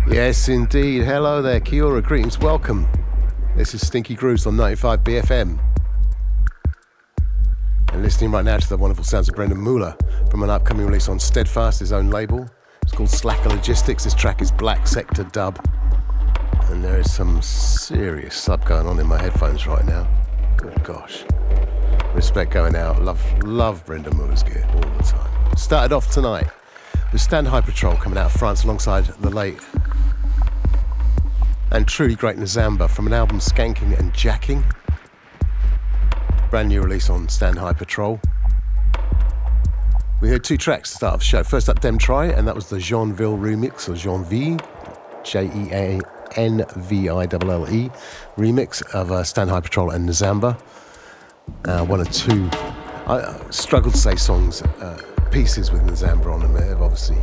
Yes, indeed. Hello there. Kia ora, greetings, welcome. This is Stinky Grooves on 95 BFM. And listening right now to the wonderful sounds of Brendan Muller from an upcoming release on Steadfast, his own label. It's called Slacker Logistics. This track is Black Sector Dub. And there is some serious sub going on in my headphones right now. Good gosh. Respect going out. Love Brendan Muller's gear all the time. Started off tonight with Stand High Patrol coming out of France alongside the late and truly great Nazamba from an album Skanking and Jacking. Brand new release on Stand High Patrol. We heard two tracks to start off the show. First up, Dem Try, and that was the Jeanville remix, or Jeanville, Jeanville remix of Stand High Patrol and Nazamba. One or two, I struggle to say songs, pieces with Nazamba on them. They've obviously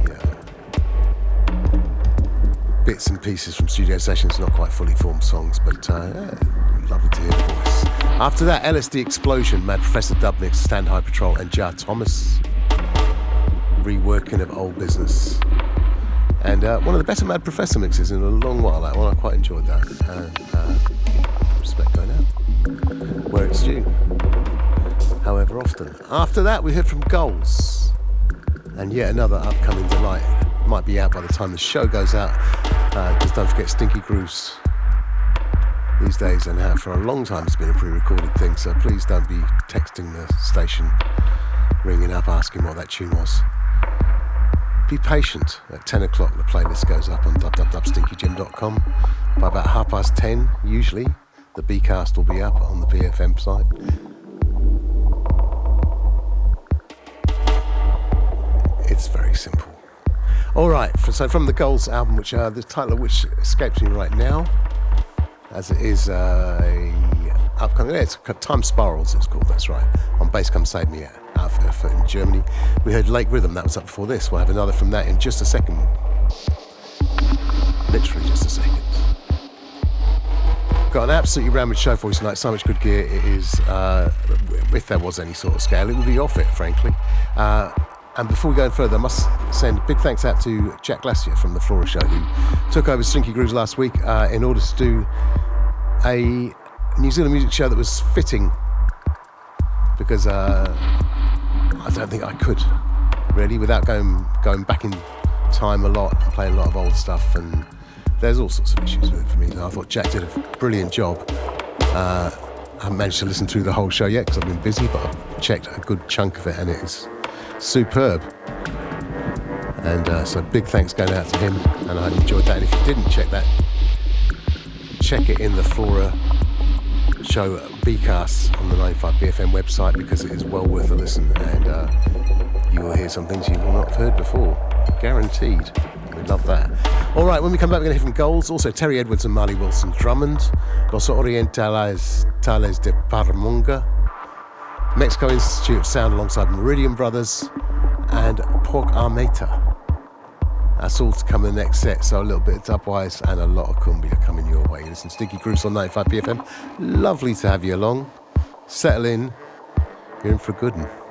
bits and pieces from studio sessions, not quite fully formed songs, but lovely to hear the voice. After that, LSD Explosion, Mad Professor Dubnik, Stand High Patrol and Jar Thomas, reworking of Old Business. And one of the better Mad Professor mixes in a long while, that one, I quite enjoyed that. Respect going out, where it's due, however often. After that, we heard from Goals, and yet another upcoming delight. Might be out by the time the show goes out. Just don't forget Stinky Grooves these days, and for a long time it's been a pre-recorded thing, so please don't be texting the station, ringing up asking what that tune was. Be patient. At 10 o'clock the playlist goes up on www.stinkygym.com. By about 10:30 usually the Bcast will be up on the BFM site. It's very simple. Alright, so from the Goals album, which the title of which escapes me right now, as it is upcoming, it's Time Spirals it's called, that's right, on Bass Come Save Me out of Erfurt in Germany. We heard Lake Rhythm, that was up before this. We'll have another from that in just a second. Literally just a second. Got an absolutely rammed show for you tonight, so much good gear. It is, if there was any sort of scale, it would be off it, frankly. And before we go further, I must send big thanks out to Jack Glacier from The Flora Show, who took over Stinky Grooves last week in order to do a New Zealand music show that was fitting, because I don't think I could, really, without going back in time a lot and playing a lot of old stuff, and there's all sorts of issues with it for me. I thought Jack did a brilliant job. I haven't managed to listen through the whole show yet because I've been busy, but I've checked a good chunk of it, and it is superb. And so big thanks going out to him, and I enjoyed that. And if you didn't check that, check it in the Flora Show Bcast on the 95 BFM website, because it is well worth a listen, and you will hear some things you will not have heard before, guaranteed. We'd love that. Alright, when we come back we're going to hear from Goals, also Terry Edwards and Marley Wilson Drummond, Los Orientales de Paramonga, Mexico Institute of Sound alongside Meridian Brothers, and Pork Armata. That's all to come in the next set, so a little bit of dubwise and a lot of cumbia coming your way. Listen, Stinky Grooves on 95 BFM. Lovely to have you along. Settle in. You're in for a good one.